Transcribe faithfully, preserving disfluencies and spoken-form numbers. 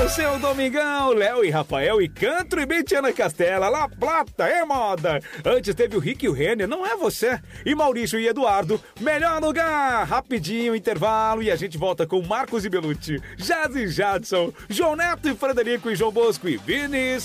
seu Domingão, Léo e Rafael e Cantro e Betiana Castela, La Plata é moda. Antes teve o Rick e o Renner, não é você? E Maurício e Eduardo, melhor lugar. Rapidinho, intervalo e a gente volta com Marcos e Belucci, Jazz e Jadson, João Neto e Frederico e João Bosco e Vinícius.